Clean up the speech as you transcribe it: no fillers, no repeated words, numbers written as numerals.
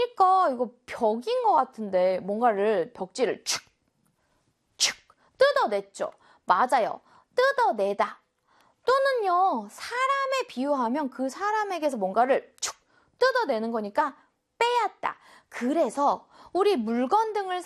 보니까 이거 벽인 것 같은데 뭔가를 벽지를 축 뜯어냈죠. 맞아요. 뜯어내다. 또는요, 사람에 비유하면 그 사람에게서 뭔가를 축 뜯어내는 거니까 빼앗다. 그래서 우리 물건 등을